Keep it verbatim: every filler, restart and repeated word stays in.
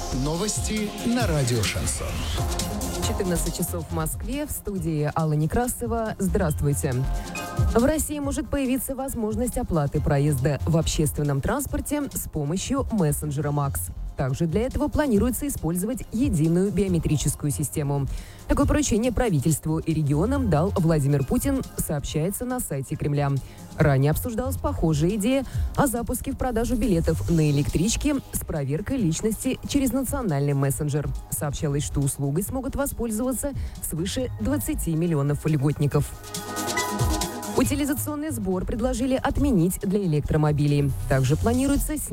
Новости на радио «Шансон». четырнадцать часов в Москве. В студии Алла Некрасова. Здравствуйте. В России может появиться возможность оплаты проезда в общественном транспорте с помощью мессенджера Макс. Также для этого планируется использовать единую биометрическую систему. Такое поручение правительству и регионам дал Владимир Путин, сообщается на сайте Кремля. Ранее обсуждалась похожая идея о запуске в продажу билетов на электрички с проверкой личности через национальный мессенджер. Сообщалось, что услугой смогут воспользоваться свыше двадцати миллионов льготников. Утилизационный сбор предложили отменить для электромобилей. Также планируется снизить